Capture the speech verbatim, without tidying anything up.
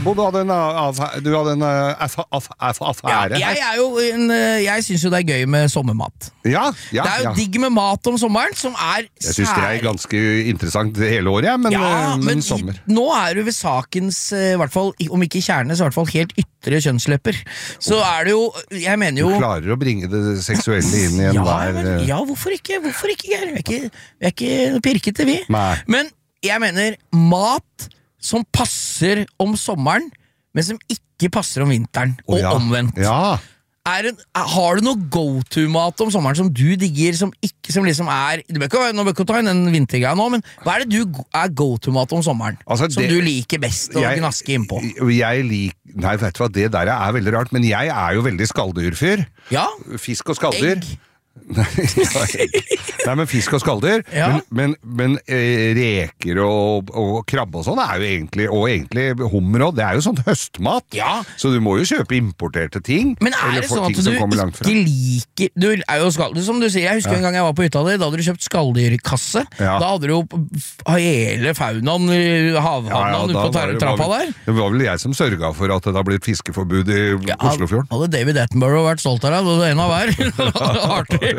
Bo, du hadde en, affære, du hadde en affære. Ja, jeg er jo en, jeg synes jo det er gøy med sommermat. Ja, ja, det er jo ja. digg med mat om sommeren, som er Jeg synes det er ganske interessant hele året, men, ja, men, men sommer. I, nå er du ved sakens, i hvert fall, om ikke kjerne, så i hvert fall helt ytre kjønnslepper. Så er det jo, jeg mener jo... Du klarer å bringe det seksuelle inn i en ja, hver... Men, ja, hvorfor ikke? Hvorfor ikke, Geir? Vi er ikke, vi er ikke pirkete, vi. Nei. Men jeg mener, mat som passer om sommeren, men som ikke passer om vinteren, og oh, ja. omvendt. Ja. Er en, har du noe go-to-mat om sommeren som du digger, som ikke som liksom er du bør ikke, nå bør ikke ta inn den vintergreia nå, men hva er det du er go-to-mat om sommeren? Altså, som det, du liker best å jeg, gnaske innpå? Jeg lik, nei, vet du hva, det der er veldig rart, men jeg er jo veldig skalldyrfyr. Ja? Fisk og skalldyr. Egg. Nei, nei, men fisk og skalldyr, ja. men, men, men eh, reker og, og krabbe og sånn er jo egentlig, og egentlig hummer også, det er jo sånt høstmat, ja. Så du må jo kjøpe importerte ting. Men er det sånn at du ikke liker, du er jo skall, som du sier, jeg husker ja. En gang jeg var på hytta di, da hadde du kjøpt skalldyrkasse, ja. Da hadde du jo hele faunaen, havhavnaen ja, ja, ute på trappa der. Det var vel jeg som sørget for at det har blitt fiskeforbud i ja, Oslofjorden. Hadde David Attenborough vært stolt av deg, det var en av hver. Artig.